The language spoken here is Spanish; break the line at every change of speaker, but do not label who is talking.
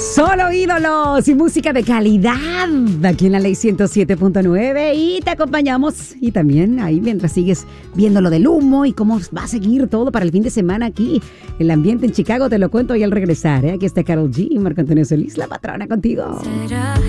Solo ídolos y música de calidad aquí en la Ley 107.9 y te acompañamos y también ahí mientras sigues viendo lo del humo y cómo va a seguir todo para el fin de semana aquí. El ambiente en Chicago te lo cuento y al regresar. Aquí está Karol G y Marco Antonio Solís, la patrona contigo.
¿Será